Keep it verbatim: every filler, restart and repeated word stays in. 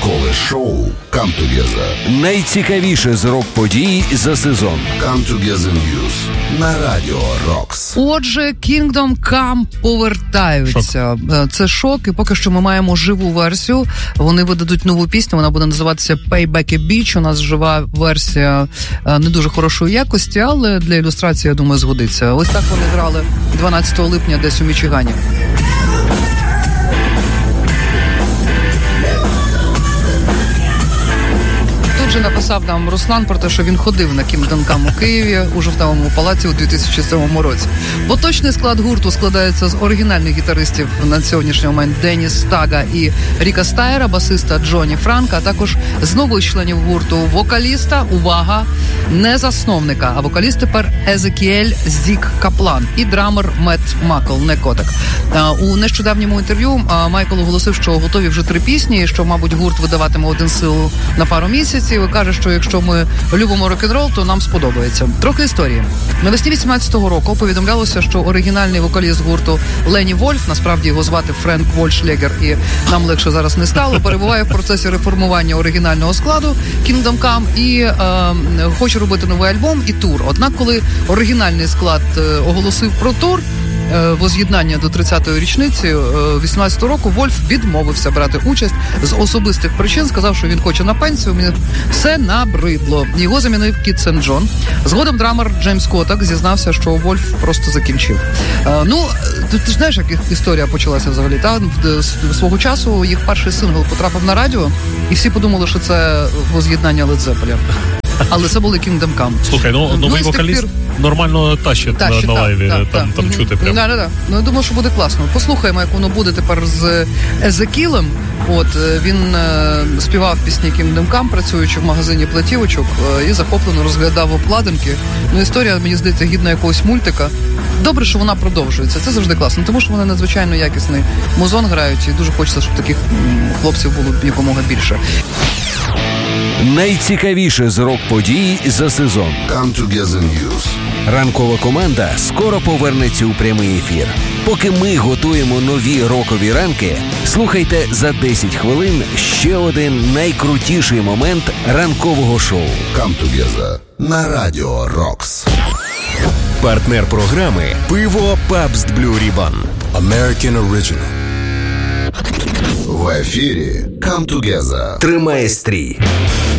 Ранкове шоу Come Together. Найцікавіше з рок-подій за сезон. Come Together News на Радіо Рокс. Отже, Kingdom Come повертаються. Шок. Це шок, і поки що ми маємо живу версію. Вони видадуть нову пісню, вона буде називатися Payback a Beach. У нас жива версія не дуже хорошої якості, але для ілюстрації, я думаю, згодиться. Ось так вони грали дванадцятого липня десь у Мічигані. Вже написав нам Руслан про те, що він ходив на Kingdom Come у Києві у Жовтневому палаці у дві тисячі сьомому році. Поточний склад гурту складається з оригінальних гітаристів на сьогоднішній момент Деніс Стага і Ріка Стайера, басиста Джоні Франка, а також з нових членів гурту вокаліста, увага, не засновника, а вокаліст тепер Езекіель Зік Каплан і драмер Мет Макл, не Котик. У нещодавньому інтерв'ю Майкл оголосив, що готові вже три пісні, що, мабуть, гурт видаватиме один сингл на пару місяців. І каже, що якщо ми любимо рок-н-рол, то нам сподобається. Трохи історії. Навесні вісімнадцятого року повідомлялося, що оригінальний вокаліст гурту Ленні Вольф, насправді його звати Френк Вольшлегер, і нам легше зараз не стало, перебуває в процесі реформування оригінального складу Kingdom Come і е, хоче робити новий альбом і тур. Однак, коли оригінальний склад е, оголосив про тур, воз'єднання до тридцятої річниці вісімнадцятого року, Вольф відмовився брати участь з особистих причин, сказав, що він хоче на пенсію, мені все набридло. Його замінив Кіт Сент-Джон. Згодом драмер Джеймс Котак зізнався, що Вольф просто закінчив. Ну, ти, ти ж знаєш, як історія почалася взагалі, та? Свого часу їх перший сингл потрапив на радіо, і всі подумали, що це воз'єднання Led Zeppelin. Але це були Kingdom Come. Слухай, ну новий ну, вокаліст пір... нормально тащить, тащить на, на лайві, так, там, так. там mm-hmm. чути прямо. Да, да, да. Ну, я думаю, що буде класно. Послухаємо, як воно буде тепер з Езекілем. От, він е, співав пісні Kingdom Come, працюючи в магазині платівочок, е, і захоплено розглядав обкладинки. Ну, історія, мені здається, гідна якогось мультика. Добре, що вона продовжується. Це завжди класно, тому що вони надзвичайно якісний музон грають, і дуже хочеться, щоб таких хлопців було якомога більше. Найцікавіше з рок-подій за сезон. Come Together News. Ранкова команда скоро повернеться у прямий ефір. Поки ми готуємо нові рокові ранки, слухайте за десять хвилин ще один найкрутіший момент ранкового шоу. Come Together на Радіо Рокс. Партнер програми «Пиво Pabst Blue Ribbon». American Original. В ефірі Come Together. Тримає стрій.